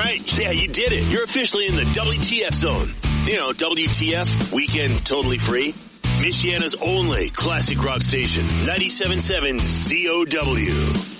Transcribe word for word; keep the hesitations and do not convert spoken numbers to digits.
right. Yeah, you did it. You're officially in the W T F zone. You know, W T F, weekend totally free. Michiana's only classic rock station, ninety-seven point seven Z O W.